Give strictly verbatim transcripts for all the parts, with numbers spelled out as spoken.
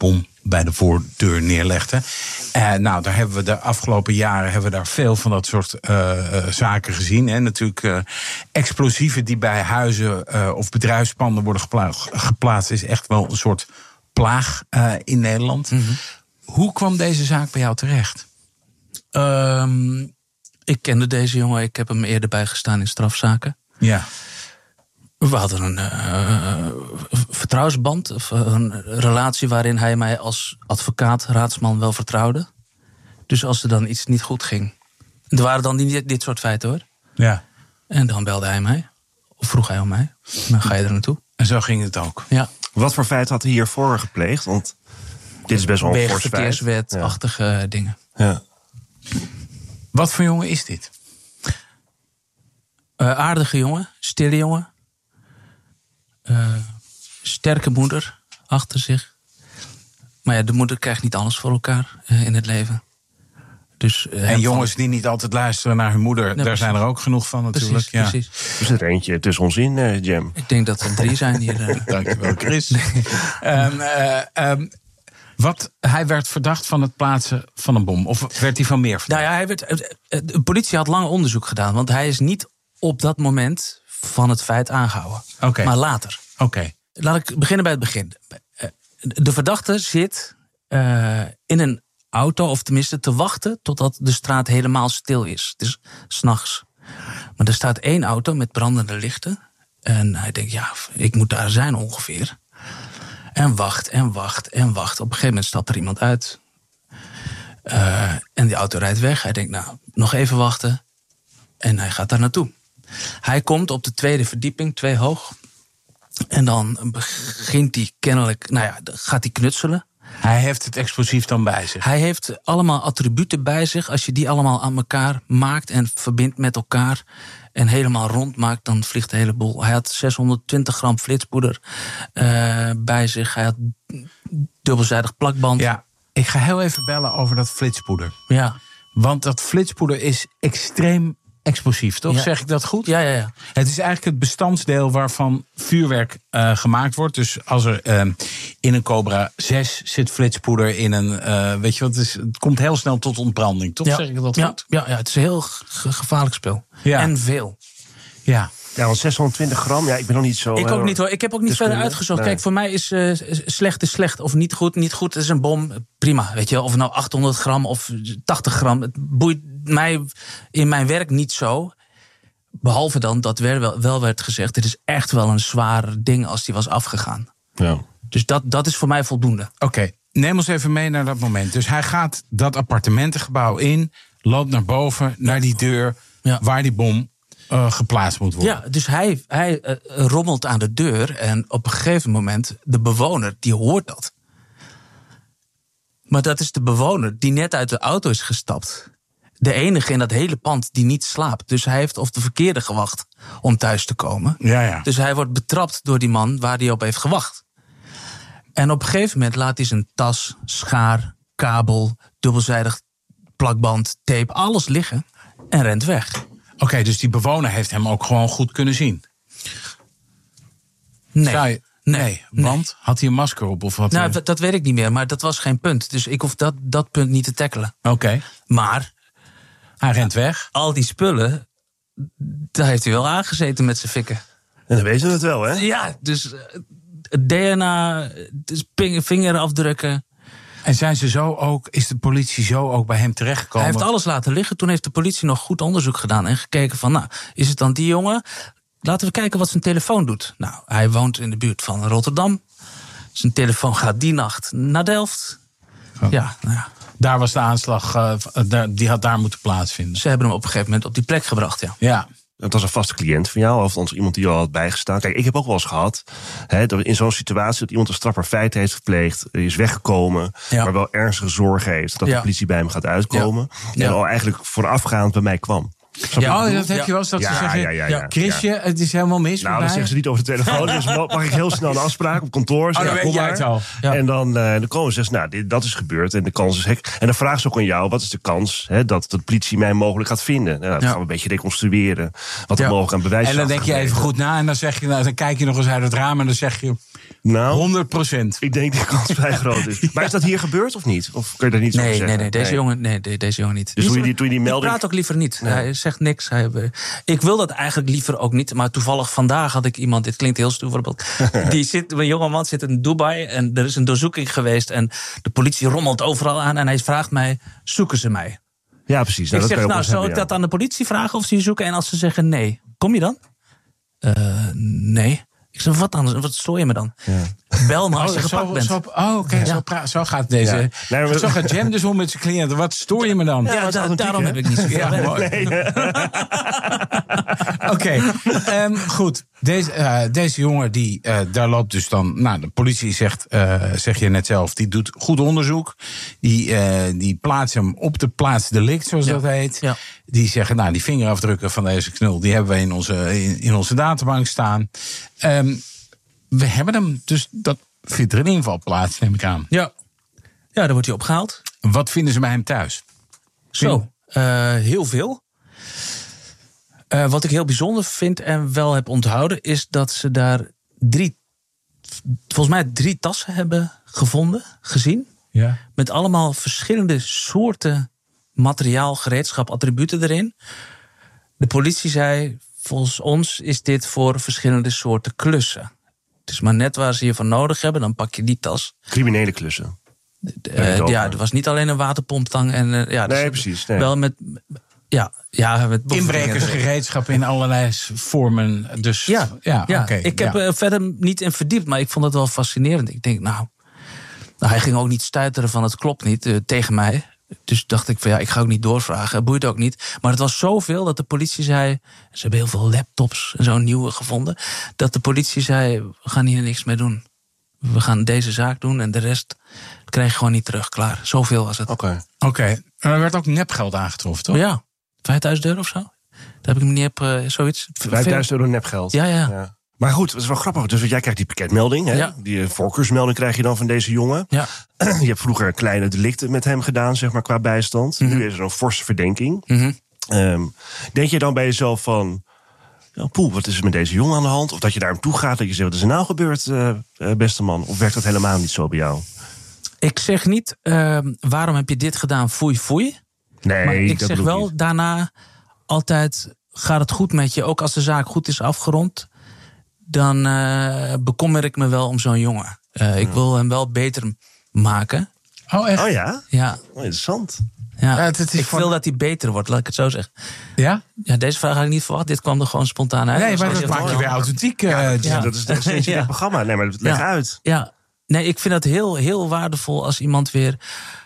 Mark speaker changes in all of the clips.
Speaker 1: bom bij de voordeur neerlegde. Uh, nou, daar hebben we de afgelopen jaren hebben we daar veel van dat soort uh, uh, zaken gezien. Hè. Natuurlijk uh, explosieven die bij huizen uh, of bedrijfspanden worden gepla- geplaatst, is echt wel een soort plaag uh, in Nederland. Mm-hmm. Hoe kwam deze zaak bij jou terecht?
Speaker 2: Um, ik kende deze jongen, ik heb hem eerder bijgestaan in strafzaken.
Speaker 1: Ja.
Speaker 2: We hadden een uh, vertrouwensband, of een relatie waarin hij mij als advocaat, raadsman wel vertrouwde. Dus als er dan iets niet goed ging. Er waren dan niet dit soort feiten hoor.
Speaker 1: Ja.
Speaker 2: En dan belde hij mij, of vroeg hij om mij. En dan ga je er naartoe.
Speaker 1: En zo ging het ook.
Speaker 2: Ja.
Speaker 3: Wat voor feit had hij hiervoor gepleegd? Want dit is best wel een fors feit.
Speaker 2: Wegverkeerswet-achtige ja. dingen.
Speaker 3: Ja.
Speaker 1: Wat voor jongen is dit?
Speaker 2: Uh, aardige jongen, stille jongen. Uh, sterke moeder achter zich. Maar ja, de moeder krijgt niet alles voor elkaar uh, in het leven. Dus, uh,
Speaker 1: en jongens van... die niet altijd luisteren naar hun moeder, nee, daar precies. zijn er ook genoeg van natuurlijk.
Speaker 2: Precies,
Speaker 1: ja.
Speaker 2: precies.
Speaker 3: Er zit er eentje tussen ons in, uh, Jam.
Speaker 2: Ik denk dat er drie zijn hier. Uh...
Speaker 1: Dankjewel, Chris. Nee. um, uh, um, wat, hij werd verdacht van het plaatsen van een bom. Of werd hij van meer verdacht?
Speaker 2: Nou ja, hij werd, de politie had lang onderzoek gedaan. Want hij is niet op dat moment van het feit aangehouden.
Speaker 1: Okay.
Speaker 2: Maar later.
Speaker 1: Oké. Okay.
Speaker 2: Laat ik beginnen bij het begin. De verdachte zit uh, in een auto, of tenminste te wachten totdat de straat helemaal stil is. Het is 's nachts. Maar er staat één auto met brandende lichten. En hij denkt, ja, ik moet daar zijn ongeveer. En wacht, en wacht, en wacht. Op een gegeven moment stapt er iemand uit. Uh, en die auto rijdt weg. Hij denkt, nou, nog even wachten. En hij gaat daar naartoe. Hij komt op de tweede verdieping, twee hoog. En dan begint hij kennelijk, nou ja, gaat hij knutselen.
Speaker 1: Hij heeft het explosief dan bij zich?
Speaker 2: Hij heeft allemaal attributen bij zich. Als je die allemaal aan elkaar maakt en verbindt met elkaar en helemaal rond maakt, dan vliegt de hele boel. Hij had zeshonderdtwintig gram flitspoeder uh, bij zich. Hij had dubbelzijdig plakband.
Speaker 1: Ja, ik ga heel even bellen over dat flitspoeder.
Speaker 2: Ja.
Speaker 1: Want dat flitspoeder is extreem explosief, toch?
Speaker 2: Ja.
Speaker 1: Zeg ik dat goed?
Speaker 2: Ja, ja, ja.
Speaker 1: Het is eigenlijk het bestanddeel waarvan vuurwerk uh, gemaakt wordt. Dus als er uh, in een Cobra zes zit flitspoeder in een... Uh, weet je wat, het, is, het komt heel snel tot ontbranding, toch?
Speaker 2: Ja.
Speaker 1: Zeg ik dat
Speaker 2: ja.
Speaker 1: goed?
Speaker 2: Ja, ja, het is een heel ge- gevaarlijk spel.
Speaker 1: Ja.
Speaker 2: En veel.
Speaker 1: Ja.
Speaker 3: Ja, want zeshonderdtwintig gram, ja, ik ben nog niet zo...
Speaker 2: Ik ook
Speaker 3: uh,
Speaker 2: niet hoor. Ik heb ook niet verder uitgezocht. Nee. Kijk, voor mij is uh, slecht is slecht. Of niet goed, niet goed. Het is een bom. Prima, weet je. Of het nou achthonderd gram of tachtig gram. Het boeit mij in mijn werk niet zo. Behalve dan dat wel, wel werd gezegd, het is echt wel een zwaar ding als die was afgegaan.
Speaker 3: Ja.
Speaker 2: Dus dat, dat is voor mij voldoende.
Speaker 1: Oké, okay. Neem ons even mee naar dat moment. Dus hij gaat dat appartementengebouw in, loopt naar boven, naar die deur, ja. waar die bom uh, geplaatst moet worden.
Speaker 2: Ja, dus hij, hij uh, rommelt aan de deur en op een gegeven moment, de bewoner, die hoort dat. Maar dat is de bewoner die net uit de auto is gestapt. De enige in dat hele pand die niet slaapt. Dus hij heeft op de verkeerde gewacht om thuis te komen.
Speaker 1: Ja, ja.
Speaker 2: Dus hij wordt betrapt door die man waar hij op heeft gewacht. En op een gegeven moment laat hij zijn tas, schaar, kabel, dubbelzijdig plakband, tape, alles liggen en rent weg.
Speaker 1: Oké, okay, dus die bewoner heeft hem ook gewoon goed kunnen zien?
Speaker 2: Nee.
Speaker 1: Zou je... Nee, nee, want nee. Had hij een masker op? Of had
Speaker 2: nou,
Speaker 1: hij...
Speaker 2: dat, dat weet ik niet meer, maar dat was geen punt. Dus ik hoef dat, dat punt niet te tackelen.
Speaker 1: Oké. Okay.
Speaker 2: Maar...
Speaker 1: Hij rent weg.
Speaker 2: Al die spullen, daar heeft hij wel aangezeten met zijn fikken.
Speaker 3: En dan weten we het wel, hè?
Speaker 2: Ja, dus D N A, dus vingerafdrukken.
Speaker 1: En zijn ze zo ook, is de politie zo ook bij hem terechtgekomen?
Speaker 2: Hij heeft alles laten liggen. Toen heeft de politie nog goed onderzoek gedaan en gekeken van, nou, is het dan die jongen? Laten we kijken wat zijn telefoon doet. Nou, hij woont in de buurt van Rotterdam. Zijn telefoon gaat die nacht naar Delft.
Speaker 1: Oh.
Speaker 2: Ja, nou ja.
Speaker 1: Daar was de aanslag, uh, die had daar moeten plaatsvinden.
Speaker 2: Ze hebben hem op een gegeven moment op die plek gebracht, ja.
Speaker 1: Ja.
Speaker 3: Het was een vaste cliënt van jou, of althans iemand die al had bijgestaan. Kijk, ik heb ook wel eens gehad, hè, dat in zo'n situatie dat iemand een strafbaar feit heeft gepleegd, is weggekomen, ja. maar wel ernstige zorg heeft dat ja. de politie bij hem gaat uitkomen. Ja. Ja. En al eigenlijk voorafgaand bij mij kwam.
Speaker 1: Ja, oh, dat heb je wel eens dat
Speaker 3: ja,
Speaker 1: ze zeggen,
Speaker 3: ja, ja, ja,
Speaker 1: Chrisje,
Speaker 3: ja.
Speaker 1: het is helemaal mis.
Speaker 3: Nou, dat zeggen ze niet over de telefoon. Dus mag ik heel snel een afspraak op kantoor.
Speaker 1: Oh, dan weet jij het al.
Speaker 2: Ja.
Speaker 3: En dan, uh, dan komen ze zeggen, nou, dit, dat is gebeurd. En de kans is hek. En dan vragen ze ook aan jou, wat is de kans hè, dat de politie mij mogelijk gaat vinden? Nou, dat
Speaker 1: ja.
Speaker 3: gaan we een beetje reconstrueren. Wat er
Speaker 1: Ja.
Speaker 3: mogelijk aan bewijs is.
Speaker 1: En dan denk je even goed na en dan zeg je, nou, dan kijk je nog eens uit het raam en dan zeg je
Speaker 3: Nou,
Speaker 1: honderd procent.
Speaker 3: ik denk dat de kans vrij groot is. Maar is dat hier gebeurd of niet? Of kun je daar niet over
Speaker 2: Nee,
Speaker 3: zeggen?
Speaker 2: nee, nee, deze jongen, nee, de- deze jongen niet.
Speaker 3: Dus
Speaker 2: Die
Speaker 3: toen je
Speaker 2: is-
Speaker 3: die, toen je die
Speaker 2: die
Speaker 3: melding...
Speaker 2: praat ook liever niet.
Speaker 3: Nee.
Speaker 2: Hij zegt niks. Hij, eh, ik wil dat eigenlijk liever ook niet. Maar toevallig vandaag had ik iemand, dit klinkt heel stoer voorbeeld. Die zit, een jonge man zit in Dubai en er is een doorzoeking geweest. En de politie rommelt overal aan. En hij vraagt mij, zoeken ze mij?
Speaker 3: Ja, precies. Nou,
Speaker 2: ik
Speaker 3: dat
Speaker 2: zeg,
Speaker 3: kan je
Speaker 2: nou,
Speaker 3: ook
Speaker 2: zal
Speaker 3: wel
Speaker 2: ik
Speaker 3: hebben,
Speaker 2: dat aan de politie vragen of ze je zoeken? En als ze zeggen nee, kom je dan? Uh, nee. Ik zeg, wat dan? Wat stoor je me dan?
Speaker 3: Ja.
Speaker 2: Bel me als je
Speaker 1: Oh,
Speaker 2: gepakt
Speaker 1: zo,
Speaker 2: bent.
Speaker 1: Zo, oh, oké,
Speaker 2: Ja.
Speaker 1: zo, pra- zo gaat deze.
Speaker 3: Ja. Nee, maar-
Speaker 1: Zo gaat Jam dus om met zijn cliënten. Wat stoor je me dan?
Speaker 2: Ja,
Speaker 3: dat is
Speaker 2: da-
Speaker 3: authentiek,
Speaker 2: daarom
Speaker 3: hè?
Speaker 2: heb ik niet zoveel.
Speaker 1: Ja,
Speaker 2: werk.
Speaker 1: mooi. Oké, ehm, goed. Deze, eh, deze jongen, die, eh, daar loopt dus dan... Nou, de politie zegt, eh, zeg je net zelf, die doet goed onderzoek. Die, eh, die plaatst hem op de plaats delict, zoals
Speaker 2: Ja.
Speaker 1: dat heet.
Speaker 2: Ja.
Speaker 1: Die zeggen, nou, die vingerafdrukken van deze knul... die hebben we in onze, in, in onze databank staan. Ehm, we hebben hem, dus dat vindt er een inval plaats, neem ik aan.
Speaker 2: Ja. Ja, daar wordt hij opgehaald.
Speaker 1: Wat vinden ze bij hem thuis?
Speaker 2: Zo, uh, heel veel. Uh, wat ik heel bijzonder vind en wel heb onthouden... is dat ze daar drie, volgens mij drie tassen hebben gevonden, gezien.
Speaker 1: Ja.
Speaker 2: Met allemaal verschillende soorten materiaal, gereedschap, attributen erin. De politie zei, volgens ons is dit voor verschillende soorten klussen. Het is maar net waar ze je van nodig hebben, dan pak je die tas.
Speaker 3: Criminele klussen.
Speaker 2: Uh, ja, er was niet alleen een waterpomptang. En, uh, ja,
Speaker 3: Nee,
Speaker 2: dus
Speaker 3: precies. Nee.
Speaker 2: Wel met... Ja, ja, met
Speaker 1: Inbrekersgereedschap in allerlei vormen. Dus
Speaker 2: Ja,
Speaker 1: ja,
Speaker 2: ja.
Speaker 1: oké.
Speaker 2: ik heb
Speaker 1: ja.
Speaker 2: er verder niet in verdiept, maar ik vond het wel fascinerend. Ik denk, nou, nou hij ging ook niet stuiteren van het klopt niet uh, tegen mij. Dus dacht ik van ja, ik ga ook niet doorvragen. Boeit ook niet. Maar het was zoveel dat de politie zei... Ze hebben heel veel laptops en zo'n nieuwe gevonden. Dat de politie zei, we gaan hier niks mee doen. We gaan deze zaak doen en de rest krijg je gewoon niet terug. Klaar, zoveel was het.
Speaker 3: Oké.
Speaker 1: Oké, okay. Er werd ook nepgeld aangetroffen, toch?
Speaker 2: Oh ja, vijfduizend euro of zo. Daar heb ik hem niet op, uh, zoiets.
Speaker 3: vijfduizend euro nepgeld.
Speaker 2: Ja, ja,
Speaker 3: ja. Maar goed, het is wel grappig. Dus jij krijgt die pakketmelding. Hè?
Speaker 2: Ja.
Speaker 3: Die voorkeursmelding krijg je dan van deze jongen.
Speaker 2: Ja.
Speaker 3: Je hebt vroeger kleine delicten met hem gedaan, zeg maar, qua bijstand. Mm-hmm. Nu is er een forse verdenking.
Speaker 2: Mm-hmm.
Speaker 3: Um, denk je dan bij jezelf van... Ja, poeh, wat is er met deze jongen aan de hand? Of dat je naar hem toe gaat, dat je zegt, wat is er nou gebeurd, uh, uh, beste man? Of werkt dat helemaal niet zo bij jou?
Speaker 2: Ik zeg niet, uh, waarom heb je dit gedaan, foei, foei.
Speaker 3: Nee,
Speaker 2: maar ik
Speaker 3: dat
Speaker 2: zeg wel
Speaker 3: niet.
Speaker 2: daarna altijd, gaat het goed met je? Ook als de zaak goed is afgerond, dan uh, bekommer ik me wel om zo'n jongen. Uh, ja. Ik wil hem wel beter maken.
Speaker 1: Oh, echt?
Speaker 3: Oh ja?
Speaker 2: Ja.
Speaker 3: Oh, interessant.
Speaker 2: Ja,
Speaker 1: ja, het, het is
Speaker 2: ik
Speaker 1: van...
Speaker 2: wil dat hij beter wordt, laat ik het zo zeggen.
Speaker 1: Ja?
Speaker 2: Ja, deze vraag had ik niet verwacht. Dit kwam er gewoon spontaan uit.
Speaker 1: Nee, maar
Speaker 2: dus
Speaker 1: dat maakt je weer authentiek. Uh,
Speaker 3: ja,
Speaker 2: ja.
Speaker 3: Dat is de essentie van
Speaker 2: ja.
Speaker 3: het programma. Nee, maar leg
Speaker 2: ja.
Speaker 3: uit.
Speaker 2: Ja, nee, ik vind het heel, heel waardevol als iemand weer...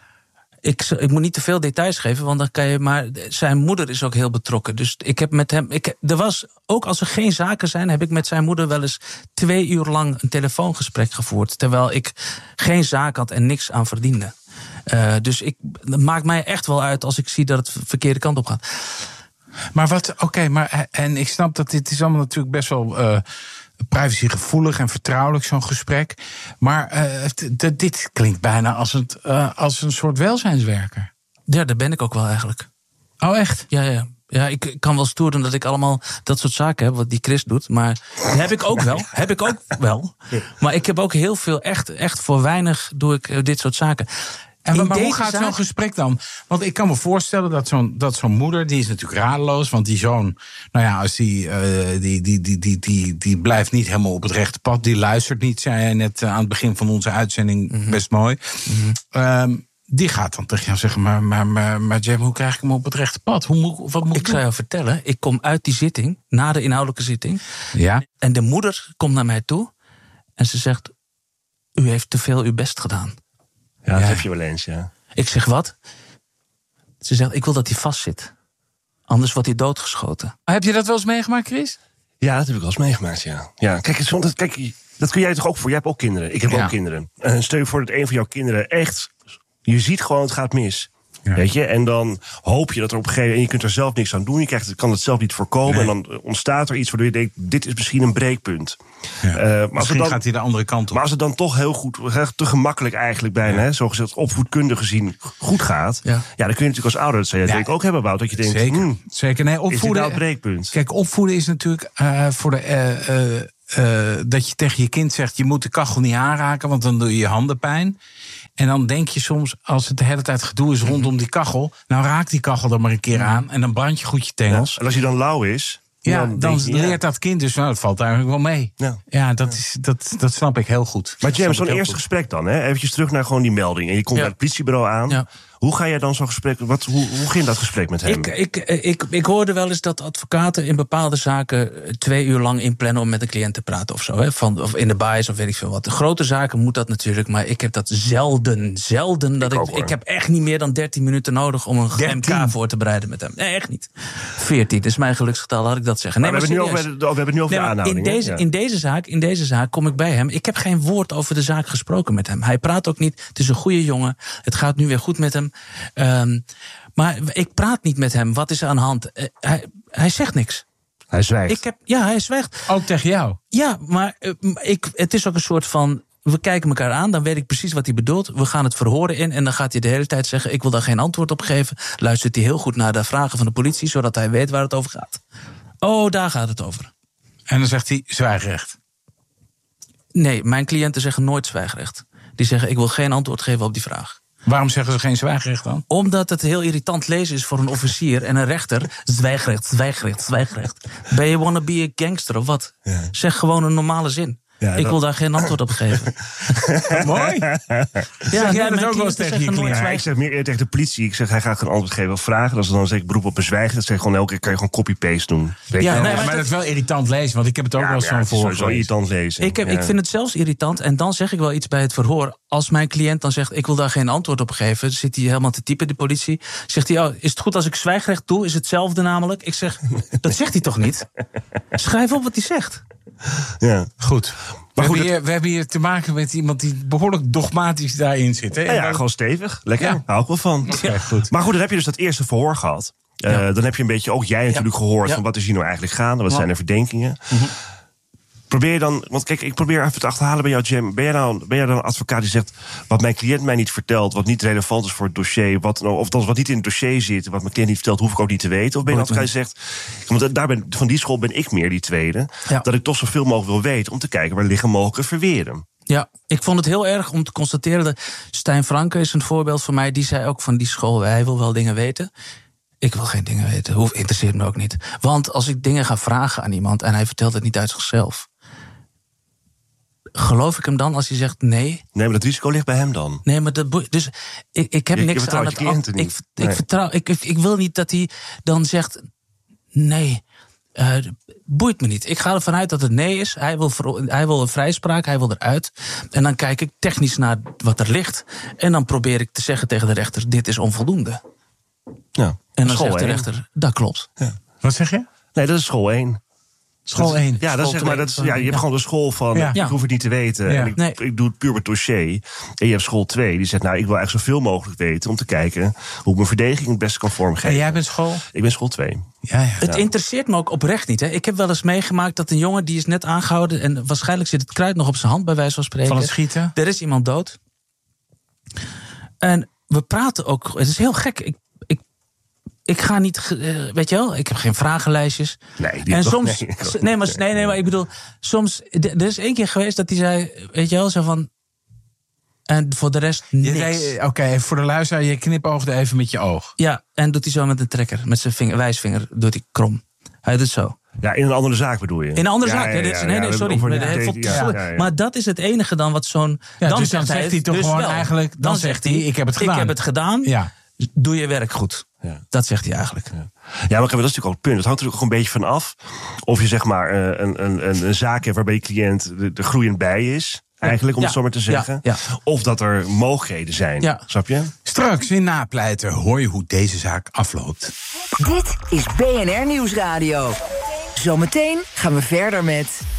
Speaker 2: Ik, ik moet niet te veel details geven, want dan kan je maar... Zijn moeder is ook heel betrokken. Dus ik heb met hem... Ik, er was, ook als er geen zaken zijn, heb ik met zijn moeder wel eens twee uur lang een telefoongesprek gevoerd. Terwijl ik geen zaak had en niks aan verdiende. Uh, dus ik, het maakt mij echt wel uit als ik zie dat het de verkeerde kant op gaat.
Speaker 1: Maar wat, oké, okay, maar en ik snap dat dit is allemaal natuurlijk best wel uh, privacygevoelig en vertrouwelijk, zo'n gesprek. Maar uh, d- d- dit klinkt bijna als, het, uh, als een soort welzijnswerker.
Speaker 2: Ja, daar ben ik ook wel eigenlijk.
Speaker 1: Oh, echt?
Speaker 2: Ja, ja. Ja, ik kan wel stoer doen dat ik allemaal dat soort zaken heb, wat die Chris doet. Maar dat heb ik ook wel. heb ik ook wel. Maar ik heb ook heel veel, echt, echt voor weinig doe ik dit soort zaken.
Speaker 1: En maar hoe gaat zaak... zo'n gesprek dan? Want ik kan me voorstellen dat zo'n, dat zo'n moeder, die is natuurlijk radeloos. Want die zoon, nou ja, als die, uh, die, die, die, die, die, die blijft niet helemaal op het rechte pad. Die luistert niet, zei jij net aan het begin van onze uitzending, mm-hmm. best mooi. Mm-hmm. Um, die gaat dan tegen jou zeggen, maar, maar, maar, maar Jam, hoe krijg ik hem op het rechte pad? Hoe moet, wat moet
Speaker 2: ik
Speaker 1: ik
Speaker 2: zou jou vertellen, ik kom uit die zitting, na de inhoudelijke zitting.
Speaker 1: Ja.
Speaker 2: En de moeder komt naar mij toe en ze zegt, u heeft te veel uw best gedaan.
Speaker 3: Ja, dat
Speaker 1: ja.
Speaker 3: heb je wel eens, ja.
Speaker 2: Ik zeg, wat? Ze zegt, ik wil dat hij vastzit. Anders wordt hij doodgeschoten.
Speaker 1: Heb je dat wel eens meegemaakt, Chris?
Speaker 3: Ja, dat heb ik wel eens meegemaakt, ja. ja kijk, dat, kijk, dat kun jij toch ook voor? Jij hebt ook kinderen. Ik heb ja. ook kinderen. Uh, stel je voor dat een van jouw kinderen echt... Je ziet gewoon, het gaat mis.
Speaker 1: Ja.
Speaker 3: Weet je? En dan hoop je dat er op een gegeven moment... en je kunt er zelf niks aan doen. Je krijgt, kan het zelf niet voorkomen.
Speaker 1: Nee.
Speaker 3: En dan ontstaat er iets waardoor je denkt... dit is misschien een breekpunt.
Speaker 1: Ja.
Speaker 3: Uh, maar als
Speaker 1: Misschien
Speaker 3: dan,
Speaker 1: gaat hij de andere kant op.
Speaker 3: maar als het dan toch heel goed... te gemakkelijk eigenlijk bijna...
Speaker 1: Ja.
Speaker 3: Hè, zogezegd opvoedkundig gezien goed gaat...
Speaker 2: Ja.
Speaker 3: ja, dan kun je natuurlijk als ouder... dat zou je
Speaker 1: Ja.
Speaker 3: denk ik ook hebben, Wout. Dat je denkt,
Speaker 1: Zeker,
Speaker 3: hmm,
Speaker 1: zeker. Nee,
Speaker 3: is dit
Speaker 1: opvoeden,
Speaker 3: nou het breekpunt?
Speaker 1: Kijk, opvoeden is natuurlijk uh, voor de... Uh, uh, Uh, dat je tegen je kind zegt, je moet de kachel niet aanraken, want dan doe je je handen pijn. En dan denk je soms, als het de hele tijd gedoe is rondom die kachel... nou raak die kachel er maar een keer aan en dan brand je goed je tengels.
Speaker 3: Ja, en als hij dan lauw is...
Speaker 1: Ja,
Speaker 3: dan,
Speaker 1: dan,
Speaker 3: denk je,
Speaker 1: leert
Speaker 3: ja.
Speaker 1: dat kind dus, nou, dat valt eigenlijk wel mee.
Speaker 3: Ja.
Speaker 1: Ja, dat, is, dat, dat snap ik heel goed.
Speaker 3: Maar
Speaker 1: Dat
Speaker 3: James,
Speaker 1: snap
Speaker 3: zo'n
Speaker 1: ik heel
Speaker 3: eerste
Speaker 1: goed.
Speaker 3: gesprek dan, hè? Eventjes terug naar gewoon die melding. En je komt
Speaker 2: Ja.
Speaker 3: bij het politiebureau aan.
Speaker 2: Ja.
Speaker 3: Hoe ga je dan zo'n gesprek... Wat, hoe, hoe ging dat gesprek met hem?
Speaker 2: Ik, ik, ik, ik hoorde wel eens dat advocaten in bepaalde zaken twee uur lang inplannen om met een cliënt te praten of zo. Hè? Van, of in de bias of weet ik veel wat. De grote zaken moet dat natuurlijk, maar ik heb dat zelden. Zelden. Dat
Speaker 3: Ik
Speaker 2: ik,
Speaker 3: ook, hoor.
Speaker 2: ik heb echt niet meer dan dertien minuten nodig om een
Speaker 1: dertien?
Speaker 2: M K voor te bereiden met hem. Nee, echt niet. veertien, dat is mijn geluksgetal, laat ik dat zeggen. Nee,
Speaker 3: maar we, hebben
Speaker 2: maar
Speaker 3: het nu
Speaker 2: serieus.
Speaker 3: over, we hebben het nu over
Speaker 2: Nee,
Speaker 3: de
Speaker 2: maar
Speaker 3: aanhouding.
Speaker 2: in,
Speaker 3: hè?
Speaker 2: deze,
Speaker 3: Ja.
Speaker 2: in, deze zaak, in deze zaak kom ik bij hem. Ik heb geen woord over de zaak gesproken met hem. Hij praat ook niet. Het is een goede jongen. Het gaat nu weer goed met hem. Um, maar ik praat niet met hem. Wat is er aan de hand? Uh, hij, hij zegt niks.
Speaker 3: Hij zwijgt.
Speaker 2: Ik heb, ja, hij zwijgt.
Speaker 1: Ook tegen jou?
Speaker 2: Ja, maar uh, ik, het is ook een soort van... We kijken elkaar aan, dan weet ik precies wat hij bedoelt. We gaan het verhoren in en dan gaat hij de hele tijd zeggen... ik wil daar geen antwoord op geven. Luistert hij heel goed naar de vragen van de politie... zodat hij weet waar het over gaat. Oh, daar gaat het over.
Speaker 1: En dan zegt hij, zwijgrecht.
Speaker 2: Nee, mijn cliënten zeggen nooit zwijgrecht. Die zeggen, ik wil geen antwoord geven op die vraag.
Speaker 1: Waarom zeggen ze geen zwijgrecht dan?
Speaker 2: Omdat het heel irritant lezen is voor een officier en een rechter. Zwijgrecht, zwijgrecht, zwijgrecht. Ben je wanna be a gangster of wat?
Speaker 3: Ja.
Speaker 2: Zeg gewoon een normale zin.
Speaker 3: Ja,
Speaker 2: ik
Speaker 3: dat-
Speaker 2: wil daar geen antwoord op geven.
Speaker 1: Mooi.
Speaker 2: Ja,
Speaker 1: Zeg jij dat ook wel eens tegen je cliënt?
Speaker 3: Ja, ik zeg meer eerder tegen de politie. Ik zeg, hij gaat geen antwoord geven op vragen. Als ze dan zeg ik beroep op bezwijgen, dat zeg ik gewoon elke keer kan je gewoon copy-paste doen. Weet
Speaker 2: Ja,
Speaker 3: je?
Speaker 2: nee,
Speaker 1: maar,
Speaker 2: maar
Speaker 1: dat
Speaker 2: dat-
Speaker 1: is wel irritant lezen, want ik heb het ook
Speaker 3: Ja,
Speaker 1: wel eens
Speaker 3: maar ja,
Speaker 1: zo'n
Speaker 3: het is
Speaker 1: voor
Speaker 3: sowieso irritant lezen.
Speaker 2: Ik, heb,
Speaker 3: Ja.
Speaker 2: ik vind het zelfs irritant. En dan zeg ik wel iets bij het verhoor. Als mijn cliënt dan zegt, ik wil daar geen antwoord op geven... zit hij helemaal te typen, de politie. Zegt hij, oh, is het goed als ik zwijgrecht doe? Is hetzelfde namelijk? Ik zeg, dat zegt hij toch niet? Schrijf op wat hij zegt.
Speaker 3: Ja.
Speaker 1: Goed. We,
Speaker 3: goed,
Speaker 1: hebben hier, we hebben hier te maken met iemand die behoorlijk dogmatisch daarin zit. Hè?
Speaker 3: Ja, ja, gewoon stevig. Lekker.
Speaker 1: Ja.
Speaker 3: Hou ik wel van.
Speaker 1: Oké, goed.
Speaker 3: Maar goed, dan heb je dus dat eerste verhoor gehad. Uh,
Speaker 2: Ja.
Speaker 3: Dan heb je een beetje, ook jij natuurlijk gehoord...
Speaker 2: Ja.
Speaker 3: van wat is hier nou eigenlijk gaande? Wat
Speaker 2: Ja.
Speaker 3: zijn er verdenkingen? Probeer je dan... Want kijk, ik probeer even te achterhalen bij jou, Jam. Ben jij nou, ben jij dan een advocaat die zegt... wat mijn cliënt mij niet vertelt, wat niet relevant is voor het dossier... Wat, of dat wat niet in het dossier zit, wat mijn cliënt niet vertelt... hoef ik ook niet te weten? Of ben je een advocaat die zegt... Want daar ben, van die school ben ik meer, die tweede...
Speaker 2: Ja.
Speaker 3: dat ik toch zoveel mogelijk wil weten... om te kijken waar liggen mogelijke verweren.
Speaker 2: Ja, ik vond het heel erg om te constateren... dat Stijn Franke is een voorbeeld van mij. Die zei ook van die school, hij wil wel dingen weten... Ik wil geen dingen weten, hoeft interesseert me ook niet. Want als ik dingen ga vragen aan iemand... en hij vertelt het niet uit zichzelf... geloof ik hem dan als hij zegt nee?
Speaker 3: Nee, maar dat risico ligt bij hem dan.
Speaker 2: Nee, maar dat boeit- dus ik, ik heb
Speaker 3: Je- je
Speaker 2: niks
Speaker 3: vertrouwt
Speaker 2: aan
Speaker 3: je
Speaker 2: het...
Speaker 3: cliënten
Speaker 2: ik,
Speaker 3: niet.
Speaker 2: ik
Speaker 3: Nee.
Speaker 2: vertrouw, ik, ik, ik wil niet dat hij dan zegt... nee, uh, boeit me niet. Ik ga ervan uit dat het nee is. Hij wil, ver, hij wil een vrijspraak, hij wil eruit. En dan kijk ik technisch naar wat er ligt. En dan probeer ik te zeggen tegen de rechter... dit is onvoldoende.
Speaker 3: Ja.
Speaker 2: En dan
Speaker 3: School
Speaker 2: zegt de
Speaker 3: één.
Speaker 2: rechter, dat klopt.
Speaker 1: Wat zeg je?
Speaker 3: Nee, dat is school één.
Speaker 1: School één.
Speaker 3: Ja, dat is, zeg maar, dat is, ja, je hebt gewoon de school van,
Speaker 1: Ja.
Speaker 3: ik hoef het niet te weten.
Speaker 1: Ja.
Speaker 3: En ik,
Speaker 2: Nee.
Speaker 3: ik doe het puur met dossier. En je hebt school twee, die zegt, nou, ik wil eigenlijk zoveel mogelijk weten... om te kijken hoe ik mijn verdediging het beste kan vormgeven.
Speaker 1: En jij bent school?
Speaker 3: Ik ben school twee.
Speaker 1: Ja, ja.
Speaker 2: Het interesseert me ook oprecht niet. Hè. Ik heb wel eens meegemaakt dat een jongen... die is net aangehouden en waarschijnlijk zit het kruid nog op zijn hand... bij wijze van spreken.
Speaker 1: Van het schieten?
Speaker 2: Er is iemand dood. En we praten ook... Het is heel gek. Ik, ik, ik ga niet... ge- eh, weet je wel? Ik heb geen vragenlijstjes.
Speaker 3: Nee, die
Speaker 2: en
Speaker 3: toch-
Speaker 2: soms...
Speaker 3: nee, ik ook
Speaker 2: nee,
Speaker 3: niet.
Speaker 2: maar, nee, nee, maar ik bedoel... Soms... d- Er is één keer geweest dat hij zei... Weet je wel, zo van... En voor de rest
Speaker 1: Je
Speaker 2: niks.
Speaker 1: deed- Oké, even voor de luisteraar, je knipoogde even met je oog.
Speaker 2: Ja, en doet hij zo met een trekker. Met zijn vinger, wijsvinger doet hij krom. Hij doet zo.
Speaker 3: Ja, in een andere zaak bedoel je?
Speaker 2: In een andere
Speaker 3: Ja,
Speaker 2: zaak.
Speaker 3: ja,
Speaker 2: hè, dit
Speaker 3: ja,
Speaker 2: is-
Speaker 3: ja,
Speaker 2: nee,
Speaker 3: we
Speaker 2: nee,
Speaker 3: hebben
Speaker 2: sorry.
Speaker 3: over
Speaker 2: Nee,
Speaker 3: de-
Speaker 2: hij vond-
Speaker 3: ja,
Speaker 2: sorry.
Speaker 3: ja, ja.
Speaker 2: Maar dat is het enige dan wat zo'n...
Speaker 1: Ja, dus dan zegt hij toch
Speaker 2: dus
Speaker 1: gewoon
Speaker 2: wel.
Speaker 1: eigenlijk- dan zegt hij, ik heb het gedaan.
Speaker 2: Ik heb het gedaan.
Speaker 1: Ja.
Speaker 2: Doe je werk goed.
Speaker 3: Ja.
Speaker 2: Dat zegt hij eigenlijk.
Speaker 3: Ja, maar dat is natuurlijk ook het punt. Het hangt er ook een beetje van af. Of je zeg maar eh, een, een, een, een zaak hebt waarbij je cliënt er- er groeiend bij is. Eigenlijk, om
Speaker 2: Ja.
Speaker 3: het zo maar te zeggen.
Speaker 2: Ja.
Speaker 3: Of dat er mogelijkheden zijn.
Speaker 2: Ja.
Speaker 3: Snap je?
Speaker 1: Straks in Napleiten hoor je hoe deze zaak afloopt.
Speaker 4: Dit is B N R Nieuwsradio. Zometeen gaan we verder met...